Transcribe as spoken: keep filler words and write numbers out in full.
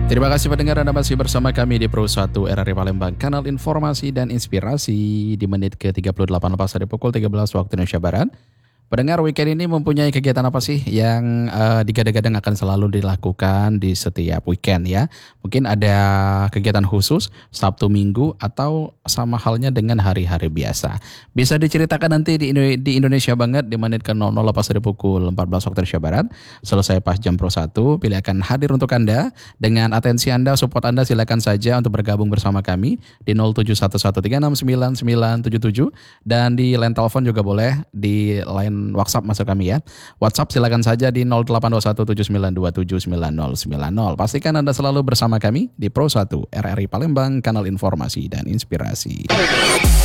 Terima kasih pendengar, Anda masih bersama kami di Pro satu R R I Palembang, kanal informasi dan inspirasi di menit ke tiga puluh delapan lepas dari pukul tiga belas waktu Indonesia Barat. Pendengar, weekend ini mempunyai kegiatan apa sih yang uh, digadang-gadang akan selalu dilakukan di setiap weekend ya? Mungkin ada kegiatan khusus Sabtu Minggu atau sama halnya dengan hari-hari biasa. Bisa diceritakan nanti di, Indo- di Indonesia banget di menit ke nol nol lepas dari pukul empat belas waktu Indonesia Barat. Selesai pas jam Pro satu, pilih akan hadir untuk Anda. Dengan atensi Anda, support Anda, silakan saja untuk bergabung bersama kami di nol tujuh satu satu tiga enam sembilan sembilan tujuh tujuh dan di line telepon juga boleh, di line WhatsApp masuk kami ya. WhatsApp silakan saja di nol delapan dua satu tujuh sembilan dua tujuh sembilan nol sembilan nol. Pastikan Anda selalu bersama kami di Pro satu R R I Palembang, kanal informasi dan inspirasi.